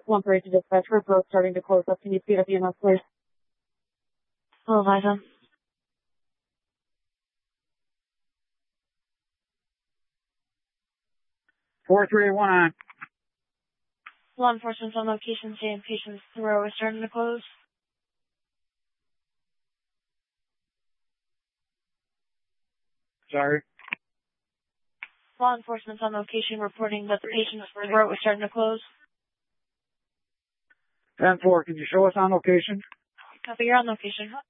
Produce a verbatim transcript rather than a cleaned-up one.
one for eight to dispatch for approach starting to close up. Can you speed up E M S, please? Hello, Liza. four three one on. Law enforcement's on location saying patient's throat is starting to close. Sorry. Law enforcement's on location reporting that the patient's throat is starting to close. ten four, can you show us on location? Copy, you're on location.